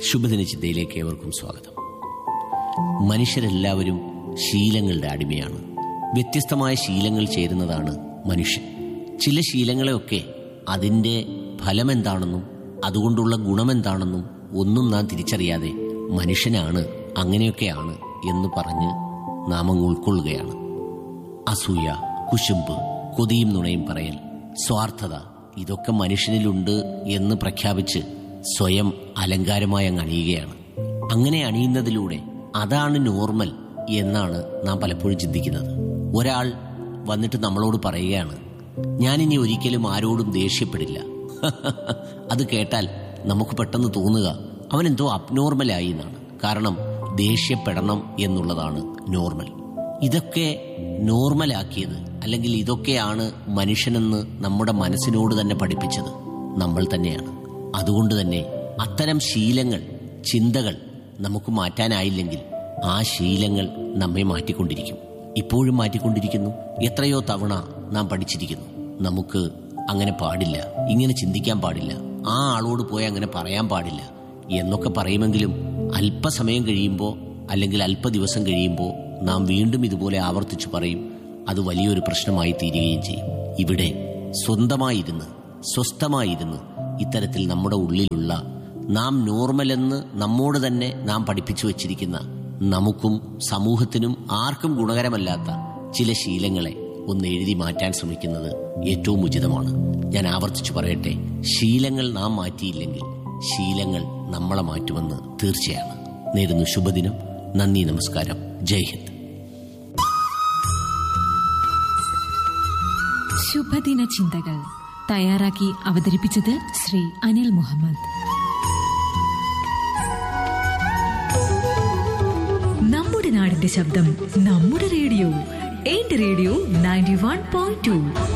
ശുഭദിന ചിന്തയിലേക്ക് ഏവർക്കും സ്വാഗതം. മനുഷ്യരെല്ലാവരും ശീലങ്ങളുടെ അടിമയാണ്. വ്യത്യസ്തമായ ശീലങ്ങൾ ചേരുന്നതാണ് മനുഷ്യൻ. ചില ശീലങ്ങളെയൊക്കെ അതിൻ്റെ ഫലമെന്താണെന്നും അതുകൊണ്ടുള്ള ഗുണമെന്താണെന്നും ഒന്നും നാം തിരിച്ചറിയാതെ മനുഷ്യനാണ്, അങ്ങനെയൊക്കെയാണ് എന്ന് പറഞ്ഞ് നാം അങ്ങ് ഉൾക്കൊള്ളുകയാണ്. അസൂയ, കുശുമ്പ്, കൊതിയും നുണയും പറയൽ, സ്വാർത്ഥത, ഇതൊക്കെ മനുഷ്യനിലുണ്ട് എന്ന് പ്രഖ്യാപിച്ച് സ്വയം അലങ്കാരമായി അങ്ങ് അണിയുകയാണ്. അങ്ങനെ അണിയുന്നതിലൂടെ അതാണ് നോർമൽ എന്നാണ് നാം പലപ്പോഴും ചിന്തിക്കുന്നത്. ഒരാൾ വന്നിട്ട് നമ്മളോട് പറയുകയാണ്, ഞാനിനി ഒരിക്കലും ആരോടും ദേഷ്യപ്പെടില്ല. അത് കേട്ടാൽ നമുക്ക് പെട്ടെന്ന് തോന്നുക അവനെന്തോ അബ്നോർമലായി എന്നാണ്. കാരണം ദേഷ്യപ്പെടണം എന്നുള്ളതാണ് നോർമൽ. ഇതൊക്കെ നോർമലാക്കിയത്, അല്ലെങ്കിൽ ഇതൊക്കെയാണ് മനുഷ്യനെന്ന് നമ്മുടെ മനസ്സിനോട് തന്നെ പഠിപ്പിച്ചത് നമ്മൾ തന്നെയാണ്. അതുകൊണ്ട് തന്നെ അത്തരം ശീലങ്ങൾ, ചിന്തകൾ നമുക്ക് മാറ്റാനായില്ലെങ്കിൽ ആ ശീലങ്ങൾ നമ്മെ മാറ്റിക്കൊണ്ടിരിക്കും. ഇപ്പോഴും മാറ്റിക്കൊണ്ടിരിക്കുന്നു. എത്രയോ തവണ നാം പഠിച്ചിരിക്കുന്നു, നമുക്ക് അങ്ങനെ പാടില്ല, ഇങ്ങനെ ചിന്തിക്കാൻ പാടില്ല, ആ ആളോട് പോയി അങ്ങനെ പറയാൻ പാടില്ല എന്നൊക്കെ പറയുമെങ്കിലും അല്പസമയം കഴിയുമ്പോൾ അല്ലെങ്കിൽ അല്പ ദിവസം കഴിയുമ്പോൾ നാം വീണ്ടും ഇതുപോലെ ആവർത്തിച്ചു പറയും. അത് വലിയൊരു പ്രശ്നമായി തീരുകയും ചെയ്യും. ഇവിടെ സ്വന്തമായിരുന്ന്, സ്വസ്ഥമായിരുന്ന് ഇത്തരത്തിൽ നമ്മുടെ ഉള്ളിലുള്ള നാം നോർമലെന്ന് നമ്മോട് തന്നെ നാം പഠിപ്പിച്ചു വച്ചിരിക്കുന്ന, നമുക്കും സമൂഹത്തിനും ആർക്കും ഗുണകരമല്ലാത്ത ചില ശീലങ്ങളെ ഒന്ന് എഴുതി മാറ്റാൻ ശ്രമിക്കുന്നത് ഏറ്റവും ഉചിതമാണ്. ഞാൻ ആവർത്തിച്ചു പറയട്ടെ, ശീലങ്ങൾ നാം മാറ്റിയില്ലെങ്കിൽ ശീലങ്ങൾ നമ്മളെ മാറ്റുമെന്ന് തീർച്ചയാണ്. നേരുന്നു ശുഭദിനം. നന്ദി, നമസ്കാരം, ജയ് ഹിന്ദ്. ശുഭദിന ചിന്തകൾ തയ്യാറാക്കി അവതരിപ്പിച്ചത് ശ്രീ അനിൽ മുഹമ്മദ്. നമ്മുടെ നാടിന്റെ ശബ്ദം, നമ്മുടെ റേഡിയോ. എന്റെ റേഡിയോ 91.2.